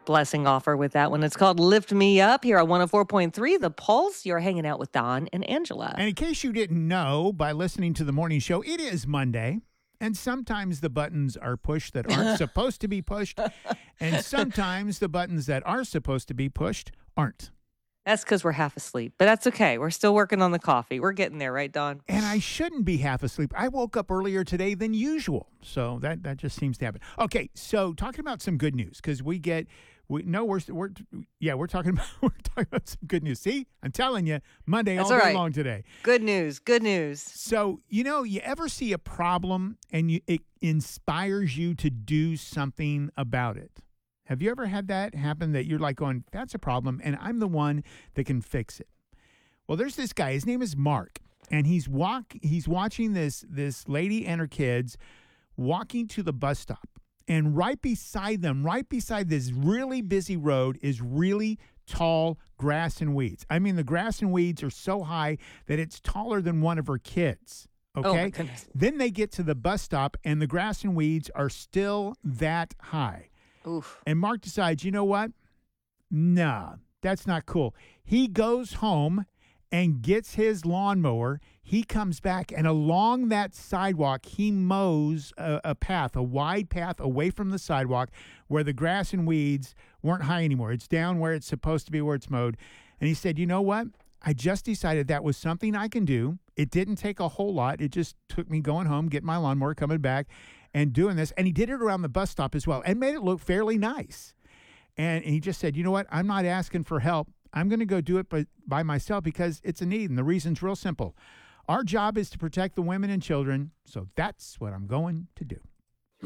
blessing offer with that one. It's called Lift Me Up here on 104.3 The Pulse. You're hanging out with Don and Angela. And in case you didn't know, by listening to the morning show, it is Monday. And sometimes the buttons are pushed that aren't supposed to be pushed. And sometimes the buttons that are supposed to be pushed aren't. That's because we're half asleep, but that's okay. We're still working on the coffee. We're getting there, right, Don? And I shouldn't be half asleep. I woke up earlier today than usual. So that just seems to happen. Okay, so talking about some good news, because we're talking about some good news. See, I'm telling you, Monday That's all day right. long today. Good news. Good news. So, you ever see a problem and it inspires you to do something about it? Have you ever had that happen that you're like going, that's a problem, and I'm the one that can fix it? Well, there's this guy. His name is Mark, and he's watching this lady and her kids walking to the bus stop. And right beside this really busy road is really tall grass and weeds. I mean, the grass and weeds are so high that it's taller than one of her kids. Okay? Oh, my goodness. Then they get to the bus stop, and the grass and weeds are still that high. Oof. And Mark decides, you know what? Nah, that's not cool. He goes home and gets his lawnmower. He comes back, and along that sidewalk, he mows a wide path away from the sidewalk where the grass and weeds weren't high anymore. It's down where it's supposed to be, where it's mowed. And he said, you know what? I just decided that was something I can do. It didn't take a whole lot. It just took me going home, getting my lawnmower, coming back, and doing this. And he did it around the bus stop as well and made it look fairly nice. And he just said, you know what? I'm not asking for help. I'm going to go do it by myself because it's a need. And the reason's real simple. Our job is to protect the women and children. So that's what I'm going to do.